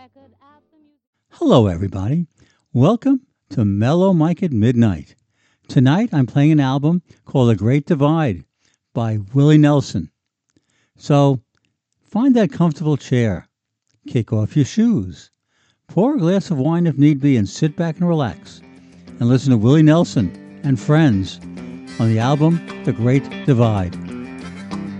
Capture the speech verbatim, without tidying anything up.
Hello, everybody. Welcome to Mellow Mike at Midnight. Tonight, I'm playing an album called The Great Divide by Willie Nelson. So, find that comfortable chair, kick off your shoes, pour a glass of wine if need be, and sit back and relax and listen to Willie Nelson and friends on the album The Great Divide.